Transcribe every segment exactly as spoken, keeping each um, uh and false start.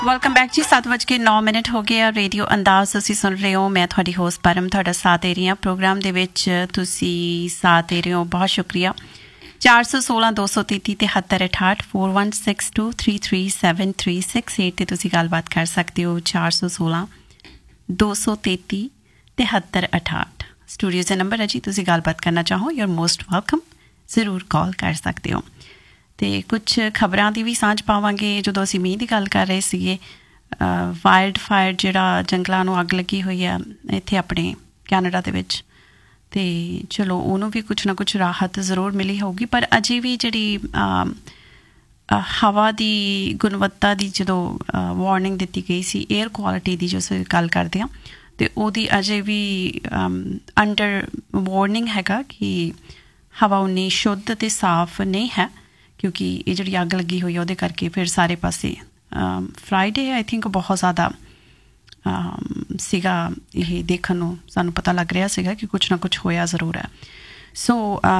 Welcome back ਜੀ। ਸੱਤ ਵੱਜ ਕੇ ਨੌ ਮਿੰਟ ਹੋ ਗਏ ਆ। ਰੇਡੀਓ ਅੰਦਾਜ਼ ਤੁਸੀਂ ਸੁਣ ਰਹੇ ਹੋ। ਮੈਂ ਤੁਹਾਡੀ ਹੋਸਟ ਪਰਮ ਤੁਹਾਡਾ ਸਾਥ ਦੇ ਰਹੀ ਹਾਂ ਪ੍ਰੋਗਰਾਮ ਦੇ ਵਿੱਚ। ਤੁਸੀਂ ਸਾਥ ਦੇ ਰਹੇ ਹੋ, ਬਹੁਤ ਸ਼ੁਕਰੀਆ। ਚਾਰ ਸੌ ਸੋਲਾਂ ਦੋ ਸੌ ਤੇਤੀ ਤਿਹੱਤਰ ਅਠਾਹਠ four one six two three three seven three six eight 'ਤੇ ਤੁਸੀਂ ਗੱਲਬਾਤ ਕਰ ਸਕਦੇ ਹੋ। ਚਾਰ ਸੌ ਸੋਲਾਂ ਦੋ ਸੌ ਤੇਤੀ ਤਿਹੱਤਰ ਅਠਾਹਠ ਸਟੂਡੀਓ ਦਾ ਨੰਬਰ ਹੈ ਜੀ। ਤੁਸੀਂ ਗੱਲਬਾਤ ਕਰਨਾ ਚਾਹੋ, ਯੂ ਆਰ ਮੋਸਟ ਵੈਲਕਮ, ਜ਼ਰੂਰ ਕਾਲ ਕਰ ਸਕਦੇ ਹੋ। ਅਤੇ ਕੁਛ ਖਬਰਾਂ ਦੀ ਵੀ ਸਾਂਝ ਪਾਵਾਂਗੇ। ਜਦੋਂ ਅਸੀਂ ਮੀਂਹ ਦੀ ਗੱਲ ਕਰ ਰਹੇ ਸੀਗੇ, ਵਾਈਲਡ ਫਾਇਰ ਜਿਹੜਾ ਜੰਗਲਾਂ ਨੂੰ ਅੱਗ ਲੱਗੀ ਹੋਈ ਆ ਇੱਥੇ ਆਪਣੇ ਕੈਨੇਡਾ ਦੇ ਵਿੱਚ, ਅਤੇ ਚਲੋ ਉਹਨੂੰ ਵੀ ਕੁਛ ਨਾ ਕੁਛ ਰਾਹਤ ਜ਼ਰੂਰ ਮਿਲੀ ਹੋਊਗੀ। ਪਰ ਅਜੇ ਵੀ ਜਿਹੜੀ ਹਵਾ ਦੀ ਗੁਣਵੱਤਾ ਦੀ ਜਦੋਂ ਵਾਰਨਿੰਗ ਦਿੱਤੀ ਗਈ ਸੀ ਏਅਰ ਕੁਆਲਿਟੀ ਦੀ, ਜੋ ਅਸੀਂ ਗੱਲ ਕਰਦੇ ਹਾਂ, ਅਤੇ ਉਹਦੀ ਅਜੇ ਵੀ ਅੰਡਰ ਵਾਰਨਿੰਗ ਹੈਗਾ ਕਿ ਹਵਾ ਉਨੀ ਸ਼ੁੱਧ ਅਤੇ ਸਾਫ਼ ਨਹੀਂ ਹੈ, ਕਿਉਂਕਿ ਇਹ ਜਿਹੜੀ ਅੱਗ ਲੱਗੀ ਹੋਈ ਆ ਉਹਦੇ ਕਰਕੇ ਫਿਰ ਸਾਰੇ ਪਾਸੇ ਫਰਾਈਡੇ ਆਈ ਥਿੰਕ ਬਹੁਤ ਜ਼ਿਆਦਾ ਸੀਗਾ ਇਹ ਦੇਖਣ ਨੂੰ ਸਾਨੂੰ ਪਤਾ ਲੱਗ ਰਿਹਾ ਸੀਗਾ ਕਿ ਕੁਛ ਨਾ ਕੁਛ ਹੋਇਆ ਜ਼ਰੂਰ ਹੈ। ਸੋ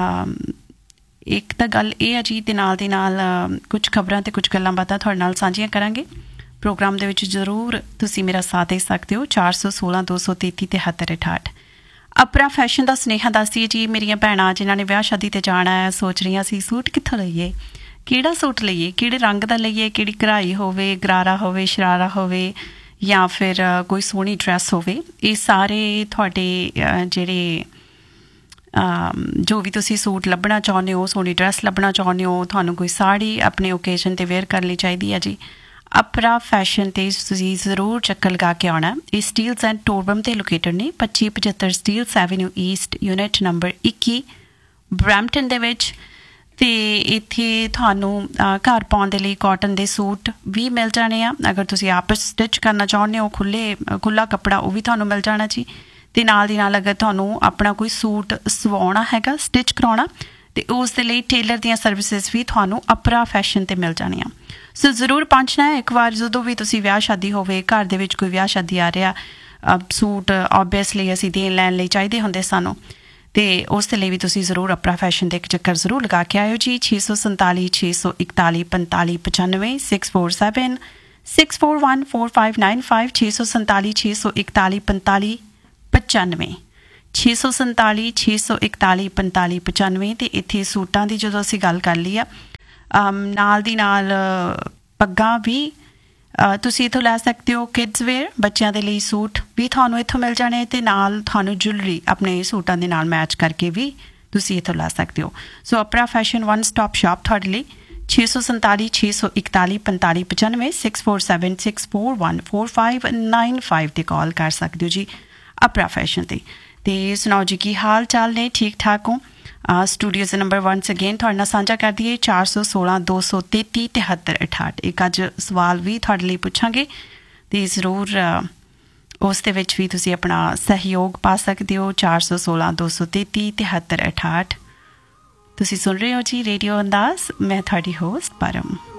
ਇੱਕ ਤਾਂ ਗੱਲ ਇਹ ਆ ਜੀ, ਦੇ ਨਾਲ ਦੀ ਨਾਲ ਕੁਛ ਖਬਰਾਂ ਅਤੇ ਕੁਛ ਗੱਲਾਂ ਬਾਤਾਂ ਤੁਹਾਡੇ ਨਾਲ ਸਾਂਝੀਆਂ ਕਰਾਂਗੇ ਪ੍ਰੋਗਰਾਮ ਦੇ ਵਿੱਚ। ਜ਼ਰੂਰ ਤੁਸੀਂ ਮੇਰਾ ਸਾਥ ਦੇ ਸਕਦੇ ਹੋ। ਚਾਰ ਸੌ ਸੋਲਾਂ ਦੋ ਸੌ ਤੇਤੀ ਤਿਹੱਤਰ ਅਠਾਹਠ। ਅਪਰਾ ਫੈਸ਼ਨ ਦਾ ਸੁਨੇਹਾ ਦੱਸਦੀ ਜੀ। ਮੇਰੀਆਂ ਭੈਣਾਂ ਜਿਨ੍ਹਾਂ ਨੇ ਵਿਆਹ ਸ਼ਾਦੀ 'ਤੇ ਜਾਣਾ ਹੈ, ਸੋਚ ਰਹੀਆਂ ਸੀ ਸੂਟ ਕਿੱਥੋਂ ਲਈਏ, ਕਿਹੜਾ ਸੂਟ ਲਈਏ, ਕਿਹੜੇ ਰੰਗ ਦਾ ਲਈਏ, ਕਿਹੜੀ ਕਢਾਈ ਹੋਵੇ, ਗਰਾਰਾ ਹੋਵੇ, ਸ਼ਰਾਰਾ ਹੋਵੇ, ਜਾਂ ਫਿਰ ਕੋਈ ਸੋਹਣੀ ਡਰੈਸ ਹੋਵੇ। ਇਹ ਸਾਰੇ ਤੁਹਾਡੇ ਜਿਹੜੇ ਜੋ ਵੀ ਤੁਸੀਂ ਸੂਟ ਲੱਭਣਾ ਚਾਹੁੰਦੇ ਹੋ, ਸੋਹਣੀ ਡਰੈਸ ਲੱਭਣਾ ਚਾਹੁੰਦੇ ਹੋ, ਤੁਹਾਨੂੰ ਕੋਈ ਸਾੜੀ ਆਪਣੇ ਓਕੇਜ਼ਨ 'ਤੇ ਵੇਅਰ ਕਰਨੀ ਚਾਹੀਦੀ ਹੈ ਜੀ, ਅਪਰਾ ਫੈਸ਼ਨ 'ਤੇ ਤੁਸੀਂ ਜ਼ਰੂਰ ਚੱਕਰ ਲਗਾ ਕੇ ਆਉਣਾ। ਇਹ ਸਟੀਲਸ ਐਂਡ ਟੋਰਬਮ 'ਤੇ ਲੋਕੇਟਡ ਨੇ, ਪੱਚੀ ਪਝੱਤਰ Steeles avenue East, unit number ਇੱਕੀ, ਬਰੈਂਪਟਨ ਦੇ ਵਿੱਚ। ਅਤੇ ਇੱਥੇ ਤੁਹਾਨੂੰ ਘਰ ਪਾਉਣ ਦੇ ਲਈ ਕਾਟਨ ਦੇ ਸੂਟ ਵੀ ਮਿਲ ਜਾਣੇ ਆ। ਅਗਰ ਤੁਸੀਂ ਆਪ ਸਟਿਚ ਕਰਨਾ ਚਾਹੁੰਦੇ ਹੋ, ਖੁੱਲ੍ਹੇ ਖੁੱਲ੍ਹਾ ਕੱਪੜਾ, ਉਹ ਵੀ ਤੁਹਾਨੂੰ ਮਿਲ ਜਾਣਾ ਜੀ। ਅਤੇ ਨਾਲ ਦੀ ਨਾਲ ਅਗਰ ਤੁਹਾਨੂੰ ਆਪਣਾ ਕੋਈ ਸੂਟ ਸਵਾਉਣਾ ਹੈਗਾ, ਸਟਿਚ ਕਰਾਉਣਾ, ਅਤੇ ਉਸ ਦੇ ਲਈ ਟੇਲਰ ਦੀਆਂ ਸਰਵਿਸਿਜ਼ ਵੀ ਤੁਹਾਨੂੰ ਅਪਰਾ ਫੈਸ਼ਨ 'ਤੇ ਮਿਲ ਜਾਣੀਆਂ। ਸੋ ਜ਼ਰੂਰ ਪਹੁੰਚਣਾ ਹੈ ਇੱਕ ਵਾਰ। ਜਦੋਂ ਵੀ ਤੁਸੀਂ ਵਿਆਹ ਸ਼ਾਦੀ ਹੋਵੇ, ਘਰ ਦੇ ਵਿੱਚ ਕੋਈ ਵਿਆਹ ਸ਼ਾਦੀ ਆ ਰਿਹਾ, ਸੂਟ ਓਬਵੀਅਸਲੀ ਅਸੀਂ ਦੇਣ ਲੈਣ ਲਈ ਚਾਹੀਦੇ ਹੁੰਦੇ ਸਾਨੂੰ, ਅਤੇ ਉਸ ਦੇ ਲਈ ਵੀ ਤੁਸੀਂ ਜ਼ਰੂਰ ਅਪਰਾ ਫੈਸ਼ਨ ਦੇ ਇੱਕ ਚੱਕਰ ਜ਼ਰੂਰ ਲਗਾ ਕੇ ਆਇਓ ਜੀ। ਛੇ ਸੌ ਸੰਤਾਲੀ ਛੇ ਸੌ ਇਕਤਾਲੀ ਪੰਤਾਲੀ ਪਚਾਨਵੇਂ six four seven six four one four five nine five ਛੇ ਸੌ ਸੰਤਾਲੀ ਛੇ ਸੌ ਇਕਤਾਲੀ ਪੰਤਾਲੀ ਪਚਾਨਵੇਂ ਛੇ ਸੌ ਸੰਤਾਲੀ ਛੇ ਸੌ ਇਕਤਾਲੀ ਪੰਤਾਲੀ ਪਚਾਨਵੇਂ। ਅਤੇ ਇੱਥੇ ਸੂਟਾਂ ਦੀ ਜਦੋਂ ਅਸੀਂ ਗੱਲ ਕਰ ਲਈ ਆ, ਨਾਲ ਦੀ ਨਾਲ ਪੱਗਾਂ ਵੀ ਤੁਸੀਂ ਇੱਥੋਂ ਲੈ ਸਕਦੇ ਹੋ। ਕਿਡਸ ਵੇਅਰ ਬੱਚਿਆਂ ਦੇ ਲਈ ਸੂਟ ਵੀ ਤੁਹਾਨੂੰ ਇੱਥੋਂ ਮਿਲ ਜਾਣੇ, ਅਤੇ ਨਾਲ ਤੁਹਾਨੂੰ ਜੁਐਲਰੀ ਆਪਣੇ ਸੂਟਾਂ ਦੇ ਨਾਲ ਮੈਚ ਕਰਕੇ ਵੀ ਤੁਸੀਂ ਇੱਥੋਂ ਲੈ ਸਕਦੇ ਹੋ। ਸੋ Apra fashion one stop shop ਤੁਹਾਡੇ ਲਈ। ਛੇ ਸੌ ਸੰਤਾਲੀ ਛੇ ਸੌ ਇਕਤਾਲੀ ਪੰਤਾਲੀ ਪਚਾਨਵੇਂ six four seven six four one four five nine five 'ਤੇ ਕਾਲ ਕਰ ਸਕਦੇ ਹੋ ਜੀ ਅਪਰਾ ਫੈਸ਼ਨ 'ਤੇ। ਅਤੇ ਸੁਣਾਓ ਜੀ ਕੀ ਹਾਲ ਚਾਲ ਨੇ, ਠੀਕ ਠਾਕ ਹੋ? ਸਟੂਡੀਓ ਦਾ ਨੰਬਰ ਵਨਸ ਅਗੇਨ ਤੁਹਾਡੇ ਨਾਲ ਸਾਂਝਾ ਕਰ ਦਈਏ, ਚਾਰ ਸੌ ਸੋਲਾਂ ਦੋ ਸੌ ਤੇਤੀ ਤਿਹੱਤਰ ਅਠਾਹਠ। ਇੱਕ ਅੱਜ ਸਵਾਲ ਵੀ ਤੁਹਾਡੇ ਲਈ ਪੁੱਛਾਂਗੇ, ਅਤੇ ਜ਼ਰੂਰ ਉਸ ਦੇ ਵਿੱਚ ਵੀ ਤੁਸੀਂ ਆਪਣਾ ਸਹਿਯੋਗ ਪਾ ਸਕਦੇ ਹੋ। ਚਾਰ ਸੌ ਸੋਲਾਂ ਦੋ ਸੌ ਤੇਤੀ ਤਿਹੱਤਰ ਅਠਾਹਠ। ਤੁਸੀਂ ਸੁਣ ਰਹੇ ਹੋ ਜੀ ਰੇਡੀਓ ਅੰਦਾਜ਼। ਮੈਂ ਤੁਹਾਡੀ ਹੋਸਟ ਪਰਮ।